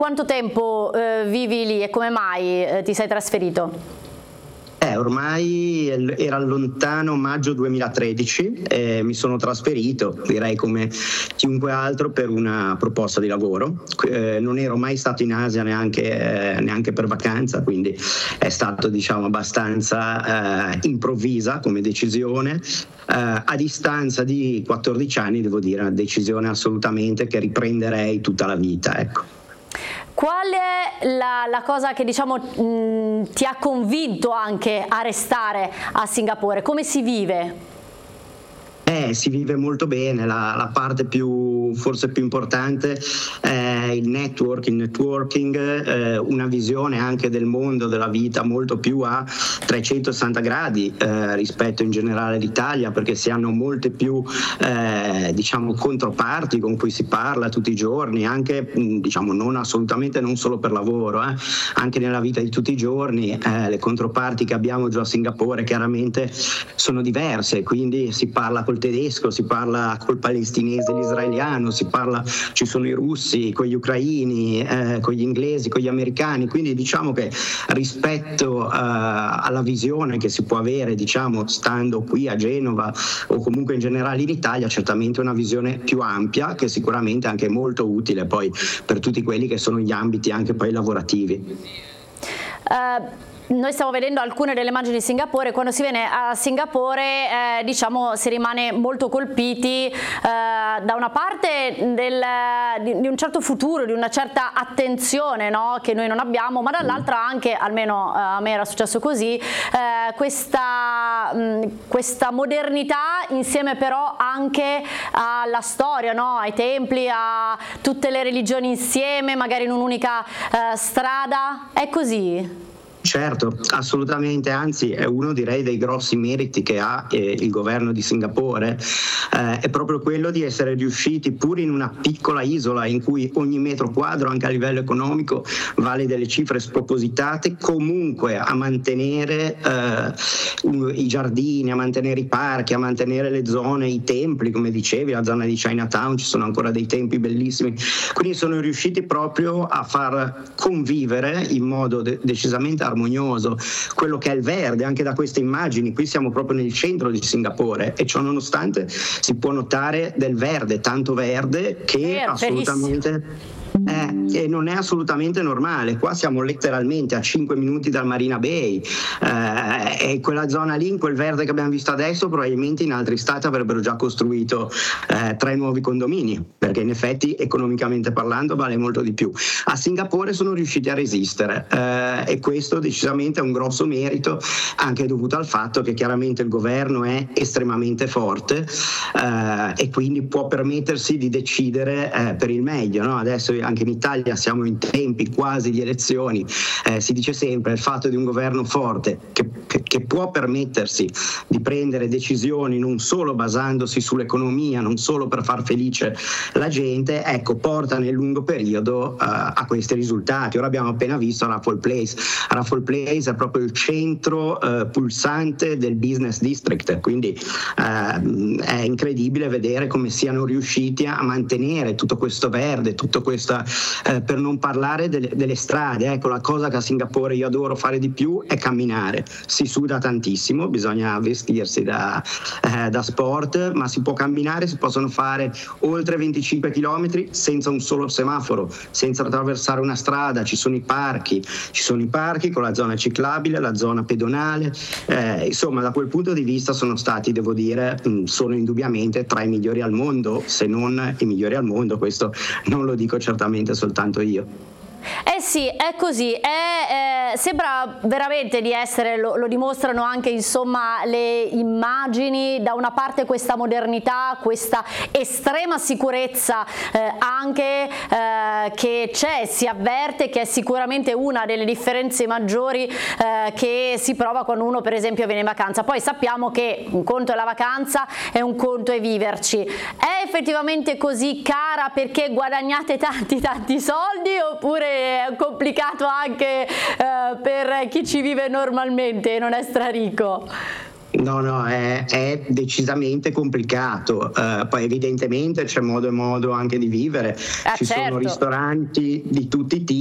quanto tempo vivi lì e come mai ti sei trasferito? Ormai era lontano maggio 2013 e mi sono trasferito, direi come chiunque altro, per una proposta di lavoro. Non ero mai stato in Asia neanche per vacanza, quindi è stato, diciamo, abbastanza improvvisa come decisione. A distanza di 14 anni, devo dire, una decisione assolutamente che riprenderei tutta la vita, ecco. Qual è la cosa che, diciamo, ti ha convinto anche a restare a Singapore? Come si vive? Si vive molto bene, la parte forse più importante è il networking, una visione anche del mondo, della vita molto più a 360 gradi rispetto in generale all'Italia, perché si hanno molte più diciamo controparti con cui si parla tutti i giorni, anche diciamo non solo per lavoro, anche nella vita di tutti i giorni. Le controparti che abbiamo già a Singapore chiaramente sono diverse, quindi si parla col tedesco, si parla col palestinese, l'israeliano, ci sono i russi, con gli ucraini, con gli inglesi, con gli americani, quindi diciamo che rispetto alla visione che si può avere, diciamo, stando qui a Genova o comunque in generale in Italia, certamente una visione più ampia, che sicuramente è anche molto utile poi per tutti quelli che sono gli ambiti anche poi lavorativi. Noi stiamo vedendo alcune delle immagini di Singapore. Quando si viene a Singapore diciamo si rimane molto colpiti da una parte di un certo futuro, di una certa attenzione, no? Che noi non abbiamo, ma dall'altra anche, almeno a me era successo così, questa modernità insieme però anche alla storia, no? Ai templi, a tutte le religioni insieme, magari in un'unica strada. È così? Certo, assolutamente, anzi è uno, direi, dei grossi meriti che ha il governo di Singapore, è proprio quello di essere riusciti, pur in una piccola isola in cui ogni metro quadro anche a livello economico vale delle cifre spropositate, comunque a mantenere i giardini, a mantenere i parchi, a mantenere le zone, i templi, come dicevi, la zona di Chinatown, ci sono ancora dei templi bellissimi, quindi sono riusciti proprio a far convivere in modo decisamente armonioso quello che è il verde. Anche da queste immagini, qui siamo proprio nel centro di Singapore e ciò nonostante si può notare del verde, tanto verde che assolutamente e non è assolutamente normale. Qua siamo letteralmente a 5 minuti dal Marina Bay, e quella zona lì, in quel verde che abbiamo visto adesso, probabilmente in altri stati avrebbero già costruito 3 nuovi condomini, perché in effetti economicamente parlando vale molto di più. A Singapore sono riusciti a resistere, e questo decisamente è un grosso merito, anche dovuto al fatto che chiaramente il governo è estremamente forte, e quindi può permettersi di decidere per il meglio, no? Adesso anche in Italia siamo in tempi quasi di elezioni, si dice sempre il fatto di un governo forte che può permettersi di prendere decisioni non solo basandosi sull'economia, non solo per far felice la gente, ecco, porta nel lungo periodo a questi risultati. Ora abbiamo appena visto Raffles Place. Raffles Place è proprio il centro pulsante del business district, quindi è incredibile vedere come siano riusciti a mantenere tutto questo verde, tutto questo, per non parlare delle strade. Ecco, la cosa che a Singapore io adoro fare di più è camminare. Si suda tantissimo, bisogna vestirsi da sport, ma si può camminare, si possono fare oltre 25 km senza un solo semaforo, senza attraversare una strada. Ci sono i parchi con la zona ciclabile, la zona pedonale, insomma da quel punto di vista sono stati, devo dire, sono indubbiamente tra i migliori al mondo, se non i migliori al mondo. Questo non lo dico certamente soltanto io. Sì, è così, sembra veramente di essere, lo dimostrano anche insomma le immagini, da una parte questa modernità, questa estrema sicurezza anche che c'è, si avverte, che è sicuramente una delle differenze maggiori che si prova quando uno per esempio viene in vacanza. Poi sappiamo che un conto è la vacanza e un conto è viverci. È effettivamente così cara perché guadagnate tanti soldi, oppure è complicato anche per chi ci vive normalmente e non è straricco? No, è decisamente complicato, poi evidentemente c'è modo e modo anche di vivere, ci sono certo. ristoranti di tutti i tipi